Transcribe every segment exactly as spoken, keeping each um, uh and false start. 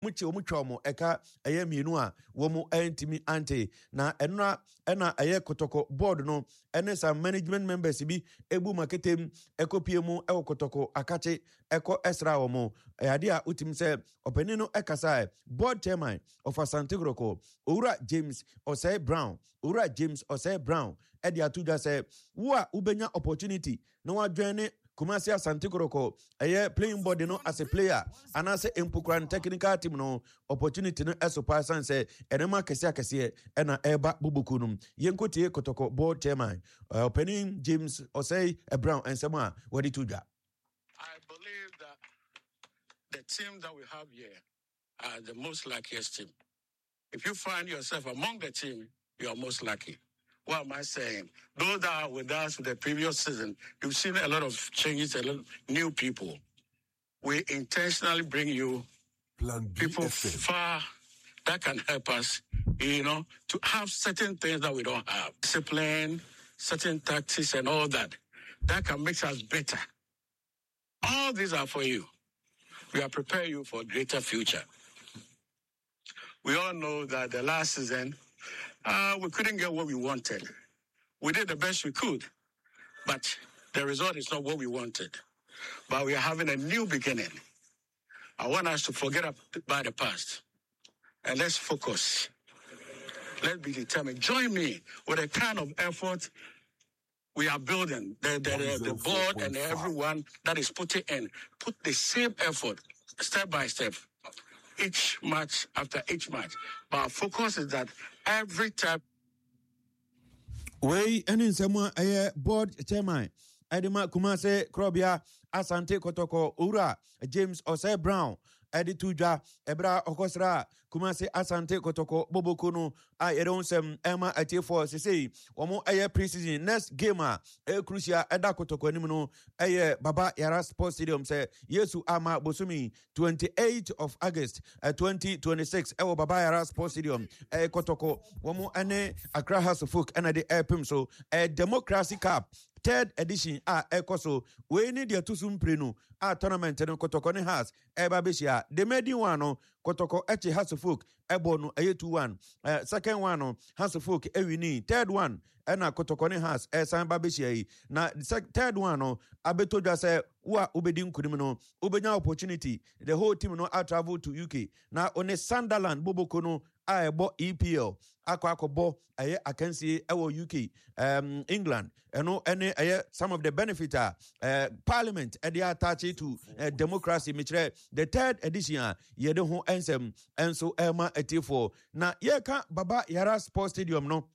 omuche omutwa omo eka eye mienu a wo mu entimi ante na enra ena eye kotoko board no ene sa management members bi ebu maketem ekopie mu ewo kotoko akache eko esra omo ade a utim se opani no ekasa board chairman of Asante Kotoko Owura James Osei Brown Owura James Osei Brown ede atuja se wo a ubenya opportunity na wa join Kumasi Asante Kotoko eye playing body no as a player and as a impukran technical team no opportunity no eso person say enema kese akese ena eba bubukunum yenkotie Kotoko board chairman uh, opening James Osei Brown and Sama wadi tuja. I believe that the team that we have here are the most luckiest team. If you find yourself among the team, you are most lucky. What am I saying? Those that are with us with the previous season, you've seen a lot of changes, a lot of new people. We intentionally bring you Plan people far that can help us, you know, to have certain things that we don't have. Discipline, certain tactics and all that. That can make us better. All these are for you. We are preparing you for a greater future. We all know that the last season, uh, we couldn't get what we wanted. We did the best we could, but the result is not what we wanted. But we are having a new beginning. I want us to forget about the past and let's focus. Let's be determined. Join me with the kind of effort we are building. The, the, the, the board and everyone that is putting in. Put the same effort, step by step, each match after each match. But our focus is that every time. Wey eni nsema eye board chairman Edima Kumase Krobia Asante Kotoko Owura James Osei Brown Edi Tuja Ebra Okosra Kumase Asante Kotoko Bobokunu a yeronsem Emma Atiefo sisi omo eye preseason next game a e crucial eda Kotoko anim no eye Baba Yara Sports Stadium say Yesu ama bosumi twenty-eighth of August uh, twenty twenty-six ewo Baba Yara Sports Stadium e Kotoko womo ane Accra House of Folk ena de epim so e Democracy Cup third edition a ekoso we need the tusum prenu a tournament no Kotoko ne has eba besia the medi one no Kotoko eche House of Folk ebo no eye two one uh, second one no House of Folk ewini third one ena Kotoko ne has e san ba besia yi na third one no abeto dwa se wa ubedi nkunim no ubenya opportunity the whole team no a travel to U K na one Sunderland boboko no a ebo E P L akwa akobo aye akansi ewo U K um England eno ene aye some of the benefit uh, parliament e dey attach to uh, democracy mitre the third edition ye de ho ensem enso ema etifo na ye ka Baba Yara Sports Stadium no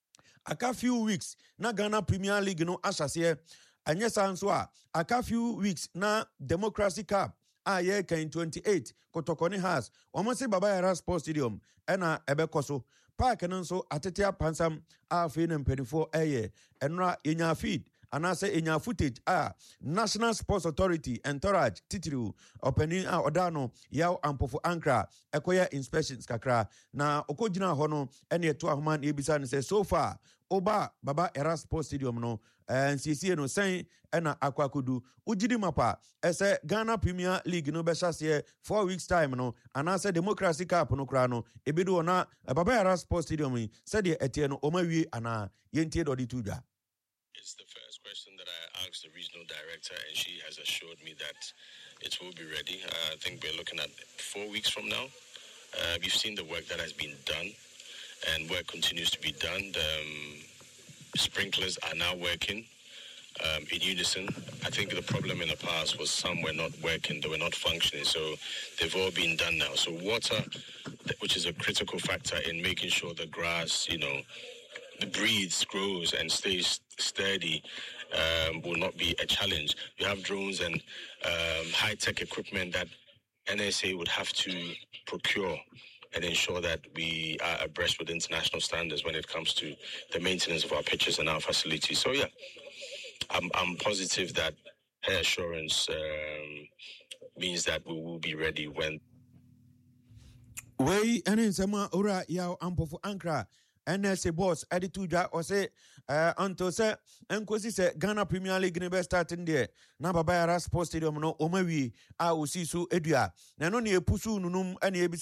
aka few weeks na Ghana Premier League no asase anye sanso a aka few weeks na Democracy Cup a ye kan twenty-eight Kotoko ne has omo se Baba Yara Sports Stadium ena ebekoso park no nso atetea pansam a fe ne mpenifo eye enra enya feed anase enya footage a National Sports Authority entourage titiri openi a odano yaw ampofo ankra ekoya inspections kakra na okogina ho no ene eto ahoma na ebisa ne say so far oba Baba Yara Sports Stadium no eh nsiesie no sen ena akwakudu ugidi mapa ese Ghana Premier League no be hyase four weeks time no anase Democracy Cup no kra no ebido na Baba Yara Sports Stadium said the etie no omawie ana yentie dodi tuja. It's the first question that I asked the regional director, and she has assured me that it will be ready. Uh, I think we're looking at four weeks from now. Uh, we've seen the work that has been done, and work continues to be done. The um, sprinklers are now working um, in unison. I think the problem in the past was some were not working, they were not functioning, so they've all been done now. So water, which is a critical factor in making sure the grass, you know, breathes, grows, and stays sturdy, um, will not be a challenge. You have drones and um, high-tech equipment that N S A would have to procure and ensure that we are abreast with international standards when it comes to the maintenance of our pitches and our facilities. So, yeah, I'm, I'm positive that her assurance um, means that we will be ready when... Wey, ene nsema ora yaw ampofo ankra N S A boss Edituja or say uh until say enkosi say Ghana Premier League ne be starting there na Baba Yara Sports Stadium no omawi a osi so edua na no ne epusu nunum ene ebisa